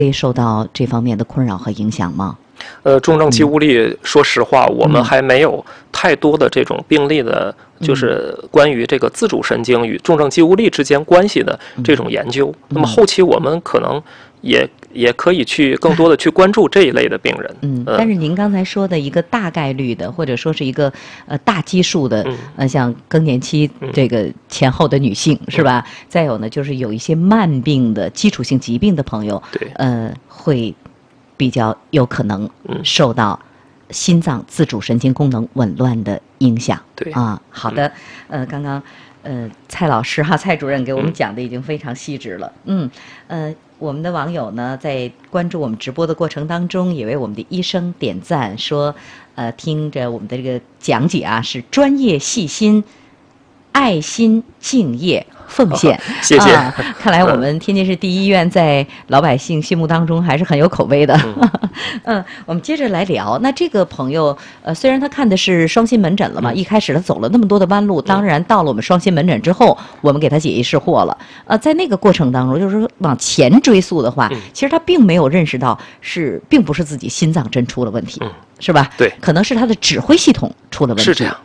会受到这方面的困扰和影响吗？ 重症肌无力，说实话，我们还没有太多的这种病例的，就是关于这个自主神经与重症肌无力之间关系的这种研究。那么后期我们可能也可以去更多的去关注这一类的病人。 但是您刚才说的一个大概率的，或者说是一个大基数的，像更年期这个前后的女性，是吧？再有呢，就是有一些慢病的基础性疾病的朋友， 对， 会比较有可能受到心脏自主神经功能紊乱的影响。 对啊，好的，刚刚蔡老师蔡主任给我们讲的已经非常细致了。我们的网友呢，在关注我们直播的过程当中，也为我们的医生点赞，说听着我们的这个讲解是专业细心、爱心敬业奉献。 谢谢。 看来我们天津市第一医院在老百姓心目当中还是很有口碑的。我们接着来聊。那这个朋友虽然他看的是双心门诊了嘛，一开始他走了那么多的弯路，当然到了我们双心门诊之后，我们给他解疑释惑了。在那个过程当中，就是说往前追溯的话，其实他并没有认识到并不是自己心脏真出了问题，是吧？ 对， 可能是他的指挥系统出了问题。 是这样。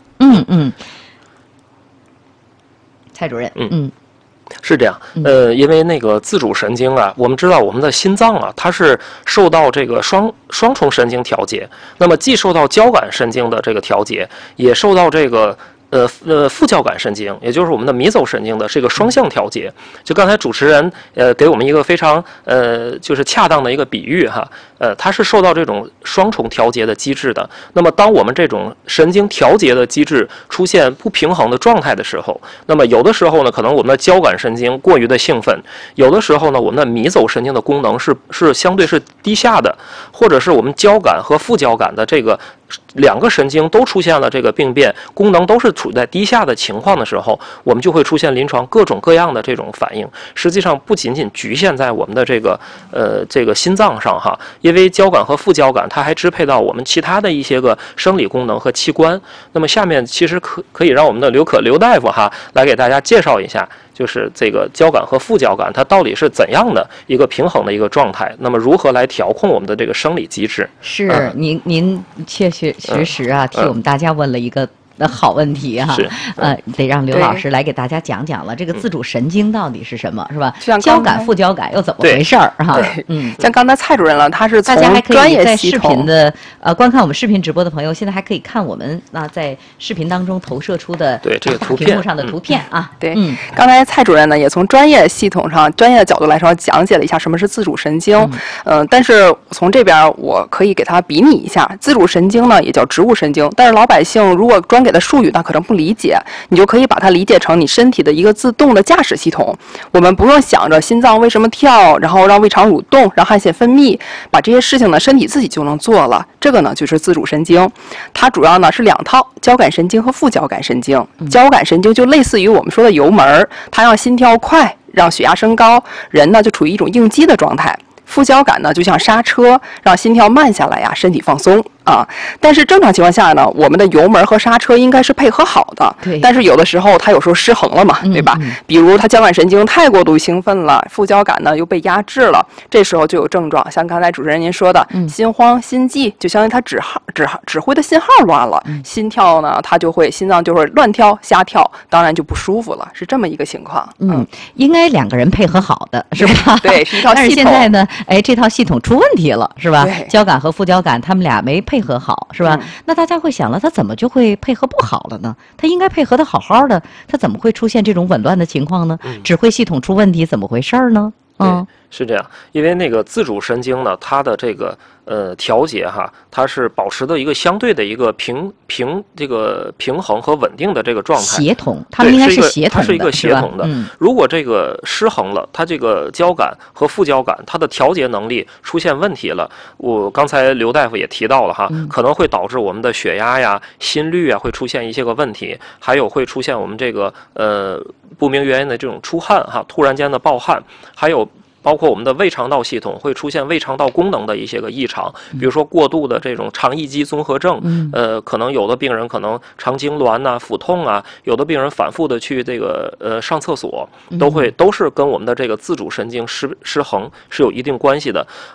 蔡主任， 是这样，因为那个自主神经我们知道我们的心脏它是受到这个双重神经调节，那么既受到交感神经的这个调节，也受到这个副交感神经，也就是我们的迷走神经的这个双向调节。就刚才主持人给我们一个非常就是恰当的一个比喻它是受到这种双重调节的机制的。那么当我们这种神经调节的机制出现不平衡的状态的时候，那么有的时候呢，可能我们的交感神经过于的兴奋，有的时候呢，我们的迷走神经的功能是相对是低下的，或者是我们交感和副交感的这个两个神经都出现了这个病变，功能都是处在低下的情况的时候，我们就会出现临床各种各样的这种反应。实际上不仅仅局限在我们的这个心脏上因为交感和副交感它还支配到我们其他的一些个生理功能和器官。那么下面其实可以让我们的刘大夫来给大家介绍一下，就是这个交感和副交感它到底是怎样的一个平衡的一个状态，那么如何来调控我们的这个生理机制。 是您确实替我们大家问了一个好问题得让刘老师来给大家讲讲了，这个自主神经到底是什么，是吧？交感副交感又怎么回事像刚才蔡主任了，他是从大家还可专业以在系统视频的观看我们视频直播的朋友，现在还可以看我们在视频当中投射出的对这个大图片屏幕上的图片对，刚才蔡主任呢也从专业系统上、专业的角度来说讲解了一下什么是自主神经。但是从这边我可以给他比拟一下，自主神经呢也叫植物神经，但是老百姓如果专给的术语那可能不理解，你就可以把它理解成你身体的一个自动的驾驶系统。我们不用想着心脏为什么跳，然后让胃肠蠕动，让汗腺分泌，把这些事情呢身体自己就能做了。这个呢就是自主神经，它主要呢是两套，交感神经和副交感神经。交感神经就类似于我们说的油门，它让心跳快，让血压升高，人呢就处于一种应激的状态。副交感呢就像刹车，让心跳慢下来身体放松。但是正常情况下呢，我们的油门和刹车应该是配合好的。 对。 但是有的时候它有时候失衡了嘛，对吧？比如它交感神经太过度兴奋了，副交感呢又被压制了，这时候就有症状，像刚才主持人您说的，心慌、心悸，就相当于它指挥的信号乱了，心跳呢心脏就会乱跳、瞎跳，当然就不舒服了，是这么一个情况。 应该两个人配合好的，是吧？ 对，是一套系统。 但是现在呢，这套系统出问题了，是吧？ 对， 交感和副交感他们俩没配合好，是吧？那大家会想了，他怎么就会配合不好了呢？他应该配合的好好的，他怎么会出现这种紊乱的情况呢？指挥系统出问题，怎么回事呢？ 是这样，因为那个自主神经呢，它的这个调节它是保持的一个相对的一个平衡和稳定的这个状态， 协同，它们应该是协同的， 它是一个协同的。如果这个失衡了，它这个交感和副交感它的调节能力出现问题了，我刚才刘大夫也提到了可能会导致我们的血压呀、心率会出现一些个问题，还有会出现我们这个不明原因的这种出汗突然间的暴汗，还有包括我们的胃肠道系统会出现胃肠道功能的一些个异常，比如说过度的这种肠易激综合症，可能有的病人可能肠痉挛呐、腹痛啊，有的病人反复的去这个上厕所，都是跟我们的这个自主神经失衡是有一定关系的。